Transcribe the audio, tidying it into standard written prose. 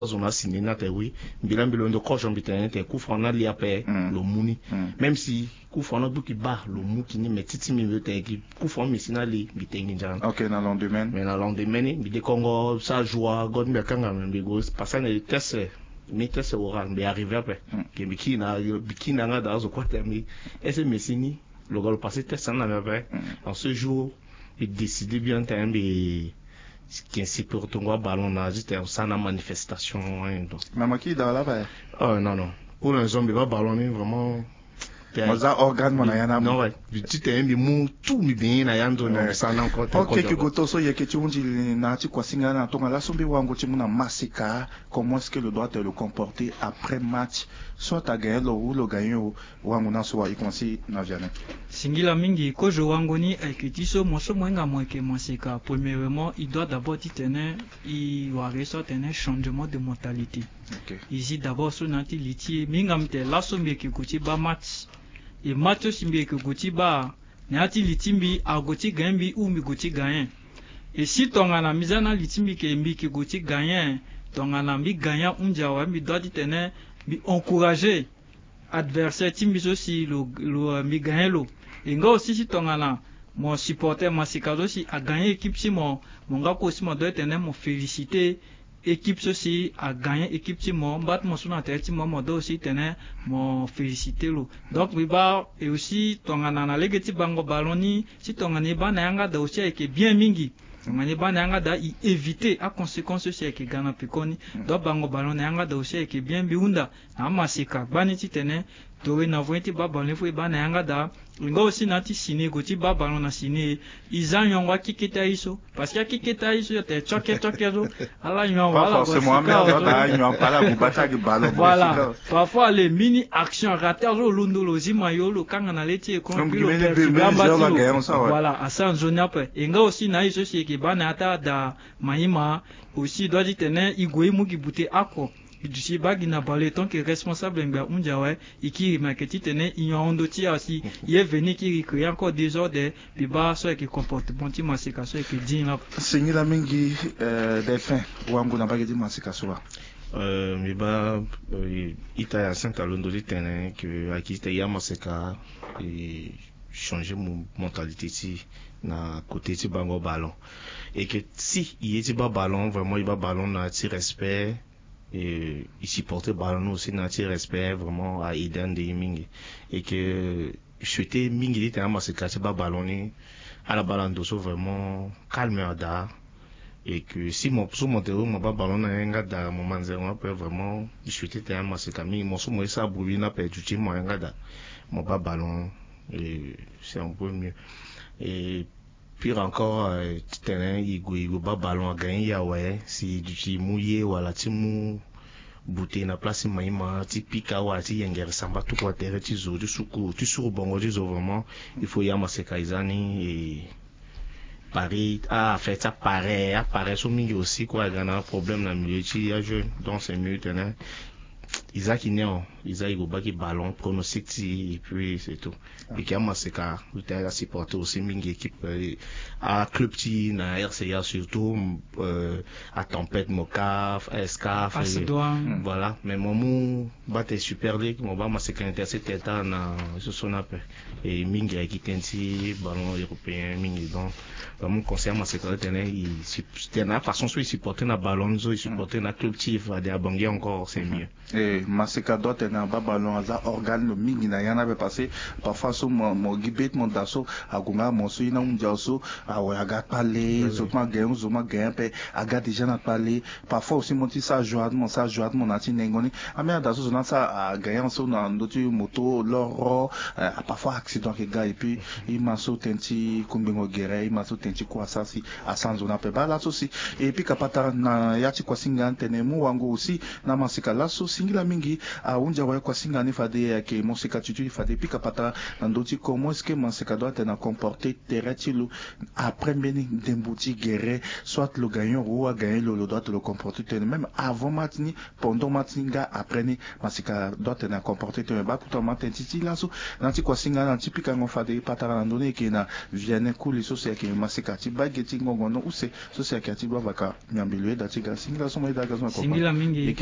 on a signé na te oui bilan de coach on bitan te coup franc na lia pe le muni même si coup franc do ki ba le mu ki ni metiti mi te ki coup franc mi sinali bitan njan OK na lendemain mais na lendemain ni bi Congo ça joie god me kanga me go passer na test mi test oral mais arrivé après que bikina nga da zo quoi terminer et c'est mesini le gars passé test na après en ce jour il décidé bien t'as qui ainsi pour ton ballon là c'était ça na manifestation maman qui dans là bas oh non pour un zombie va ballonner vraiment Moza organe mon ayana non ouais tu t'es mis mou tout mi bien na yando non ça na encore OK que goto so yeke tu unji na ti kwa singa na tonga la sombi wango ti muna massacre comment est-ce que le doit le comporter après match soit à gagner ou le gagner wango na so il commence na viana singila mingi ko jo wango ni ekiti so moso mwenga mweke massacre premièrement il doit d'abord tenir il doit ressortir un changement de mentalité. OK ici d'abord so nanti liti minga mte la sombi ke kuti ba match et match simbi que goti ba nyati litimbi agoti gambi ou mi goti gagnant et si tongana mizana litimbi que mbi que goti gagnant tongana mbi gagnant unja wa mbi doit tenir mbi encourager adversaire timbi aussi le mbi gagnant lo et nga aussi si tongana mon supporter masikazo si a gagné équipe si mon nga ko si mon doit tenir mon féliciter équipe ceci a gagné équipe si mon bat mon son tête si mon doit aussi tenir mon féliciter lo donc biba et aussi tongana na legeti bango baloni si tongana ba na yanga da aussi avec bien mingi tongana ba na yanga da éviter à conséquence aussi avec gana pikoni donc bango baloni yanga da aussi avec bien biunda na masika bani ti tenir to na voiti ba baloni fo ba na yanga da nga aussi nati sine goti ba balon na sine izan yongwa kiketa iso parce que kiketa iso te choke zo ala yongwa ala forcément mais da yongwa pala bu bata ki balon voilà parfois les mini actions rater zo lundolo zima yolo kanga na leti ko voilà à sans zone après et nga aussi na iso si ke bana ata da mahima aussi doit dit tenir igwe mu ki bute ako du bagi na balé tant que responsable ngba unja ouais iki marketing tene inyondo ti aussi il est venu qui créer encore désordre biba so que comportement ti masika so que din là singila mingi delphin wangu na bagi di masika so biba ita ya Saint Alondo di tene que akite ya masika et changer mon mentalité ti na côté ti bango ballon et que si il est pas ballon vraiment il va ballon na ti respect et il supportait ballon aussi nature respect vraiment à Eden de Mingi et que souhaiter Mingi était un se casser pas ballonner à la ballon d'osso vraiment calme da et que si mon sous mon terreau mon pas ballon na da moment zéro après vraiment souhaiter un se camille mon sous moi ça brouiller na perdu ti moi da mon pas ballon et c'est un peu mieux et pire encore terrain il ba ballon gagner ya ouais si du mouillé wala ti mou bouté na place maïma ti pika wa ti yenger samba tout quoi terre ti zo du suku tu sur bongo du zo vraiment il faut y amasser kaizani et Paris a fait ça pareil sur mingi aussi quoi il y a un problème dans le milieu ti ya jeune donc c'est mieux tenir Isaac Ignan, Isaac Igobaki ballon, pronostic et puis c'est tout. Et qui a massacré, il a supporté aussi une équipe à club petit, na RCA surtout, à Tempête, Mokaf, Escaf, voilà. Mais mon battait Super League, mon bas massacré intercepté na ce son appel. Et Mingi qui tenti ballon européen, Mingi donc. Mon conseil massacré tenait, c'était la façon soit il supportait na ballon, il supportait na club petit, va des abangés encore, c'est mieux. Et masika dote na ba ballon aza organe le mingi na yana be passé parfois so mo gibet mon daso agunga mo so ina unja so awe aga parler zotma gain zoma gain pe aga déjà na parler parfois aussi mon ti sa joie mon ati nengoni amia daso zona sa gain so na ndoti moto loro parfois accident ke ga et puis il m'a so tenti kumbengo gere il m'a so tenti kwa sasi a sanzona pe ba la so si et puis kapata na yati kwa singa antene mu wango aussi na masika la so singila mingi unja wa kwa singa ni fade ke monseka tutu fade pika pata ndoti comment est-ce que monseka doit être comporter teretilu après meni dembuti guerre soit le gagnant ou a gagné le doit le comporter même avant matini pendant matinga après ni monseka doit être comporter te ba kuta matenti la so nanti kwa singa nanti pika ngo fade pata na ndone ke na viane kuli so se ke monseka ti ba geti ngo no use so se ke ti doit vaka nyambilwe da ti ga singa so mo da ga so singila mingi